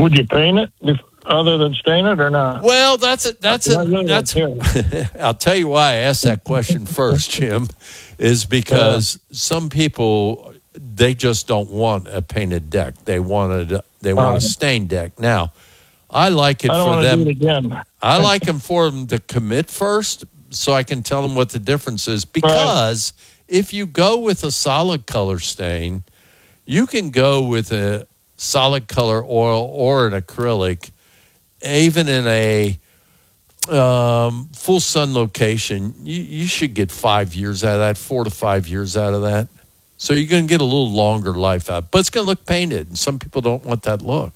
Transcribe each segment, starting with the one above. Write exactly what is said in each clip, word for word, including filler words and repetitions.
Would you paint it if, other than stain it or not? Well, that's a, that's a, that's. I'll tell you why I asked that question first, Jim, is because yeah. some people, they just don't want a painted deck. They want a they want uh, a stained deck. Now, I like it I don't for them. Do it again. I like them for them to commit first, so I can tell them what the difference is. Because right. if you go with a solid color stain, you can go with a solid color oil or an acrylic, even in a um, full sun location. You, you should get five years out of that, four to five years out of that. So you're going to get a little longer life out. But it's going to look painted, and some people don't want that look.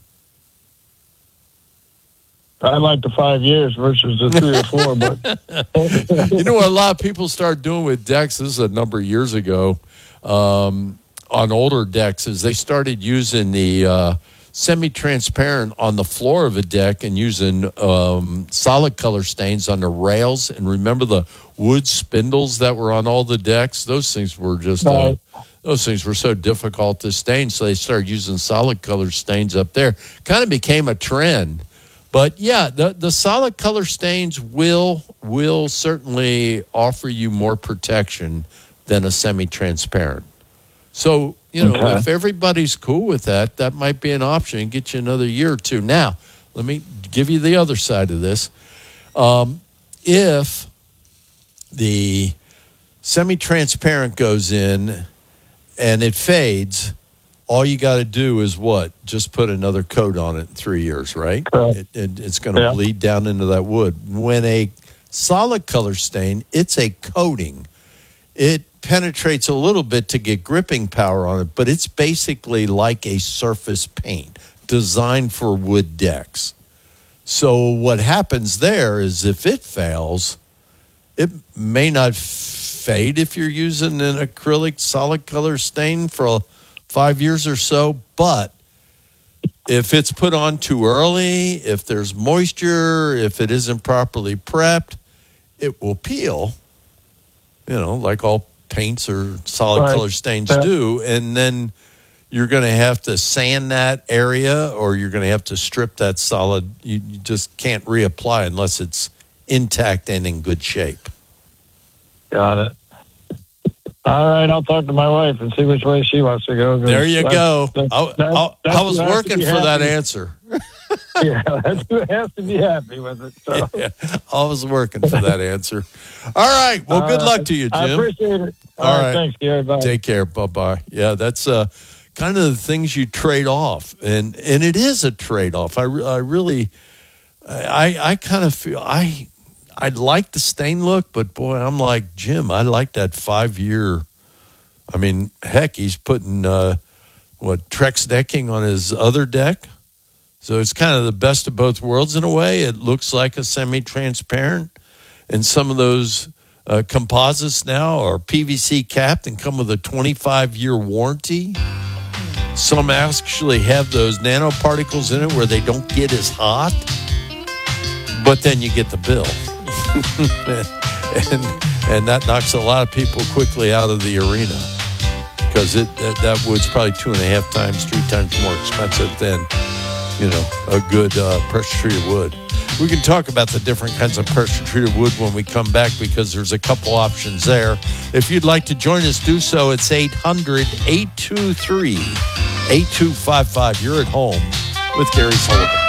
I like the five years versus the three or four. But you know what a lot of people start doing with decks, this is a number of years ago, um, on older decks, is they started using the uh, semi-transparent on the floor of a deck and using um, solid color stains on the rails. And remember the wood spindles that were on all the decks? Those things were just uh, those things were so difficult to stain, so they started using solid color stains up there. Kind of became a trend. But yeah, the, the solid color stains will will certainly offer you more protection than a semi-transparent. So, you know, okay. if everybody's cool with that, that might be an option and get you another year or two. Now, let me give you the other side of this. Um, if the semi-transparent goes in and it fades, all you got to do is what? Just put another coat on it in three years, right? It, it, it's going to yeah. bleed down into that wood. When a solid color stain, it's a coating. It penetrates a little bit to get gripping power on it, but it's basically like a surface paint designed for wood decks. So what happens there is if it fails, it may not fade if you're using an acrylic solid color stain for a five years or so, but if it's put on too early, if there's moisture, if it isn't properly prepped, it will peel, you know, like all paints or solid right. color stains yeah. do, and then you're going to have to sand that area or you're going to have to strip that solid. You, you just can't reapply unless it's intact and in good shape. Got it. All right, I'll talk to my wife and see which way she wants to go. There you that's, go. That's, that's, I, I was working for happy. that answer. Yeah, that's who has to be happy with it. So. Yeah, I was working for that answer. All right. Well, good uh, luck to you, Jim. I appreciate it. All, All right. right. Thanks, Gary. Bye. Take care. Bye-bye. Yeah, that's uh, kind of the things you trade off. And and it is a trade-off. I, I really, I I kind of feel, I... I like the stain look, but boy, I'm like, Jim, I like that five-year. I mean, heck, he's putting, uh, what, Trex decking on his other deck. So it's kind of the best of both worlds in a way. It looks like a semi-transparent. And some of those uh, composites now are P V C capped and come with a twenty-five-year warranty. Some actually have those nanoparticles in it where they don't get as hot, but then you get the bill. and and that knocks a lot of people quickly out of the arena because it that, that wood's probably two and a half times, three times more expensive than, you know, a good uh, pressure-treated wood. We can talk about the different kinds of pressure-treated wood when we come back because there's a couple options there. If you'd like to join us, do so. It's eight hundred, eight two three, eight two five five. You're at home with Gary Sullivan.